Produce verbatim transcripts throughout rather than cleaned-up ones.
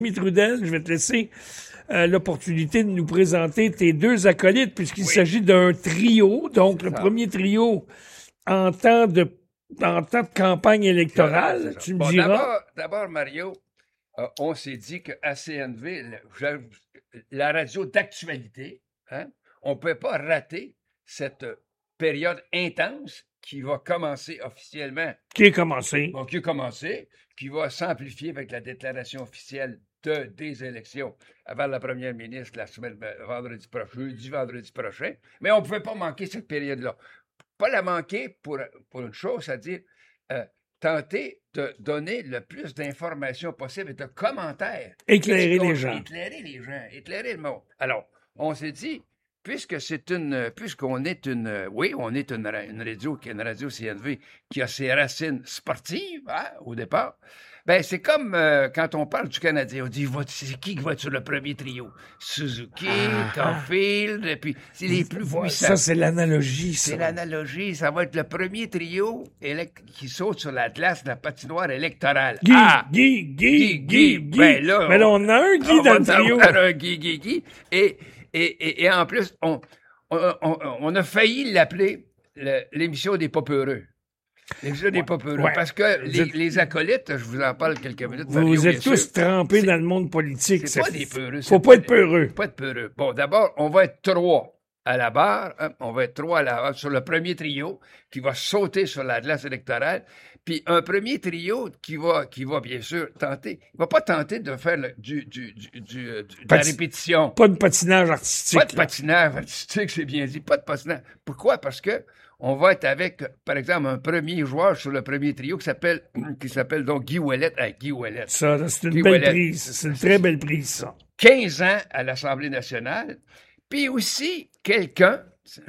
Trudel, je vais te laisser euh, l'opportunité de nous présenter tes deux acolytes, puisqu'il oui. s'agit d'un trio. Donc, c'est le ça. premier trio en temps de, en temps de campagne électorale, tu me bon, diras. D'abord, d'abord, Mario, euh, on s'est dit qu'à C N V, la, la radio d'actualité, hein, on ne peut pas rater cette période intense qui va commencer officiellement. Qui est commencé. Bon, qui a commencé, qui va s'amplifier avec la déclaration officielle de, des élections avant la première ministre la semaine vendredi prochain, jeudi, vendredi prochain. Mais on ne pouvait pas manquer cette période-là. Pas la manquer pour, pour une chose, c'est-à-dire euh, tenter de donner le plus d'informations possible et de commentaires. Éclairer les gens. Éclairer les gens, éclairer le monde. Alors, on s'est dit, puisque c'est une, puisqu'on est une, oui, on est une, une radio, une radio C N V qui a ses racines sportives, hein, au départ, ben, c'est comme euh, quand on parle du Canadien, on dit, c'est qui qui va être sur le premier trio? Suzuki, ah, Caulfield, et puis c'est les plus puissants. Ça, c'est l'analogie, ça. C'est l'analogie, ça va être le premier trio élect- qui saute sur la glace de la patinoire électorale. Guy, ah! Guy, Guy, Guy, Guy, Guy. Ben là, Mais là, on a un Guy on dans le trio. On a un Guy, Guy, Guy, et Et, et, et en plus, on, on, on, on a failli l'appeler le, l'émission des pas peureux. L'émission ouais, des pas peureux. Ouais. Parce que les, êtes... les acolytes, je vous en parle quelques minutes. Vous, Mario, vous êtes tous sûr, trempés dans le monde politique. C'est, c'est pas des peureux. Faut pas être peureux. Faut pas être peureux. Bon, d'abord, on va être trois à la barre. Hein, on va être trois à la barre sur le premier trio qui va sauter sur la glace électorale. Puis un premier trio qui va, qui va bien sûr tenter, il va pas tenter de faire le, du, du, du, du, du de la répétition. Pas de patinage artistique. Pas de là. patinage artistique, c'est bien dit. Pas de patinage. Pourquoi? Parce que on va être avec, par exemple, un premier joueur sur le premier trio qui s'appelle, qui s'appelle donc Guy Ouellet. Ah, Guy Ouellet. Ça, c'est une Guy belle Ouellet. prise. C'est une très belle prise, ça. quinze ans à l'Assemblée nationale. Puis aussi, quelqu'un,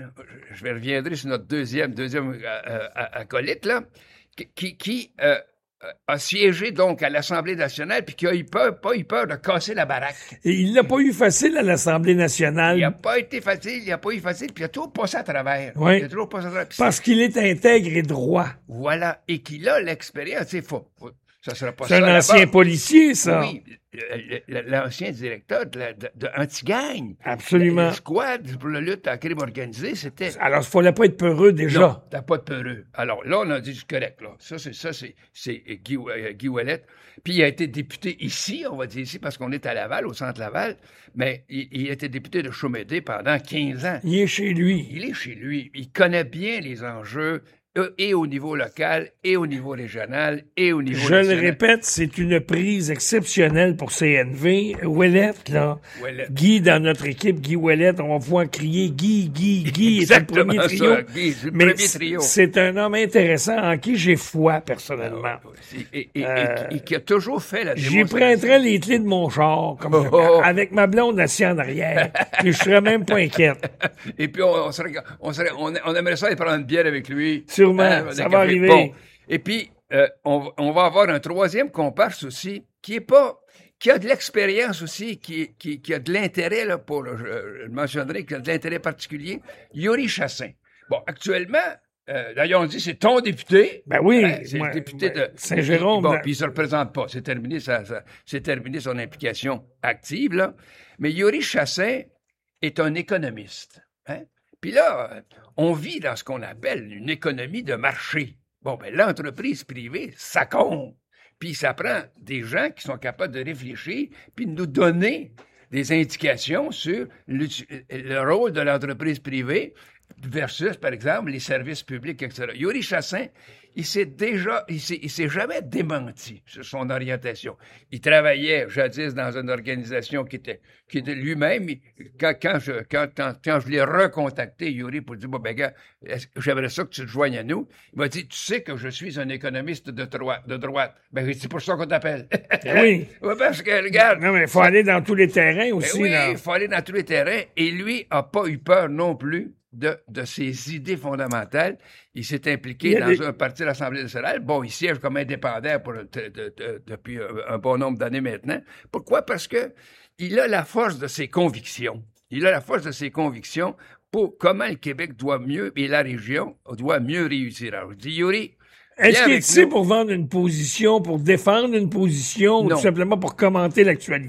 je vais reviendrai sur notre deuxième, deuxième euh, acolyte, là, qui, qui euh, a siégé donc à l'Assemblée nationale puis qui a eu peur, pas eu peur de casser la baraque. Et il n'a pas eu facile à l'Assemblée nationale. Il n'a pas été facile, il n'a pas eu facile, puis il a toujours passé à travers. Oui. Il a toujours passé à travers. Parce qu'il est intègre et droit. Voilà, et qu'il a l'expérience, c'est faux. Ça sera pas c'est ça. C'est un ancien là-bas. policier, ça. Oui, l'ancien directeur de, de, de Anti-Gang. Absolument. Le squad pour la lutte à la crime organisée, c'était... Alors, il ne fallait pas être peureux déjà. Non, t'as pas de peureux. Alors là, on a dit, c'est correct, là. Ça, c'est ça, c'est, c'est Guy, euh, Guy Ouellet. Puis il a été député ici, on va dire ici, parce qu'on est à Laval, au centre Laval, mais il, il a été député de Chaumédé pendant quinze ans. Il est chez lui. Il est chez lui. Il connaît bien les enjeux, et au niveau local, et au niveau régional, et au niveau Je national. le répète, c'est une prise exceptionnelle pour C N V. Ouellet, là. Ouellet. Guy, dans notre équipe, Guy Ouellet, on va pouvoir crier Guy, Guy, Guy. Exactement, c'est le premier trio. ça, Guy, c'est le Mais premier trio. C'est un homme intéressant en qui j'ai foi, personnellement. Et, et, euh, et, et qui a toujours fait la démonstration. J'y prêterais les clés de mon char, comme oh, oh. avec ma blonde assise en arrière. Et je serais même pas inquiète. Et puis, on, on, serait, on, serait, on, on aimerait ça aller prendre une bière avec lui. Sûrement, hein, ça va arriver. Bon. Et puis, euh, on, on va avoir un troisième comparse aussi, qui est pas, qui a de l'expérience aussi, qui, qui, qui a de l'intérêt, là, pour, je, je mentionnerai, qui a de l'intérêt particulier, Yuri Chassin. Bon, actuellement, euh, d'ailleurs, on dit, c'est ton député. Ben oui. Hein, c'est moi, le député ben, de Saint-Jérôme. Bon, puis il se représente pas. C'est terminé, ça, ça, c'est terminé son implication active, là. Mais Yuri Chassin est un économiste, hein. Puis là, on vit dans ce qu'on appelle une économie de marché. Bon, ben l'entreprise privée, ça compte. Puis ça prend des gens qui sont capables de réfléchir puis de nous donner des indications sur le, le rôle de l'entreprise privée versus, par exemple, les services publics, et cetera. Yuri Chassin, il s'est déjà, il s'est, il s'est jamais démenti sur son orientation. Il travaillait jadis dans une organisation qui était, qui était lui-même, quand, quand je, quand, quand, quand je l'ai recontacté, Yuri, pour dire, bon, ben, gars, j'aimerais ça que tu te joignes à nous. Il m'a dit, tu sais que je suis un économiste de droite, de droite. Ben, c'est pour ça qu'on t'appelle. Oui. Ouais, parce que, regarde. Non, mais il faut ça... aller dans tous les terrains aussi, ben oui, là. il faut aller dans tous les terrains. Et lui a pas eu peur non plus de, de ses idées fondamentales. Il s'est impliqué il dans des... un parti de l'Assemblée nationale. Bon, il siège comme indépendant pour, de, de, de, depuis un, un bon nombre d'années maintenant. Pourquoi? Parce que il a la force de ses convictions. Il a la force de ses convictions pour comment le Québec doit mieux, et la région doit mieux réussir. Alors, je dis, Yuri, est-ce qu'il est ici pour vendre une position, pour défendre une position, non. ou tout simplement pour commenter l'actualité?